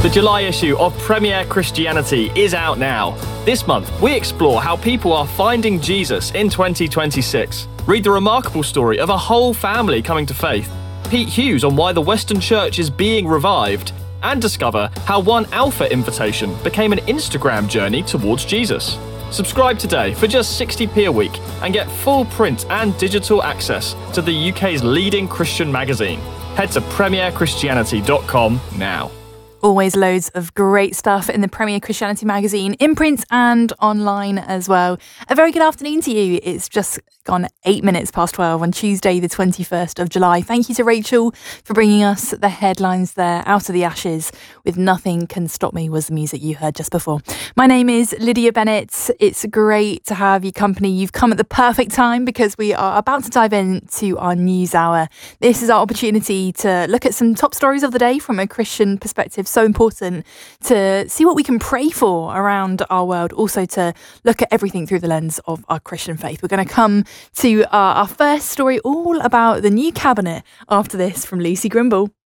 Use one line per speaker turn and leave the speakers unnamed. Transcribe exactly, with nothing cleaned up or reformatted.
The July issue of Premier Christianity is out now. This month, we explore how people are finding Jesus in twenty twenty-six. Read the remarkable story of a whole family coming to faith. Pete Hughes on why the Western Church is being revived. And discover how one Alpha invitation became an Instagram journey towards Jesus. Subscribe today for just sixty p a week and get full print and digital access to the U K's leading Christian magazine. Head to premier christianity dot com now.
Always loads of great stuff in the Premier Christianity magazine, in print and online as well. A very good afternoon to you. It's just gone eight minutes past twelve on Tuesday, the twenty-first of July. Thank you to Rachel for bringing us the headlines there. Out of the Ashes with Nothing Can Stop Me was the music you heard just before. My name is Lydia Bennett. It's great to have your company. You've come at the perfect time because we are about to dive into our news hour. This is our opportunity to look at some top stories of the day from a Christian perspective. So important to see what we can pray for around our world, also to look at everything through the lens of our Christian faith. We're going to come to our, our first story all about the new cabinet after this from Lucy Grimble.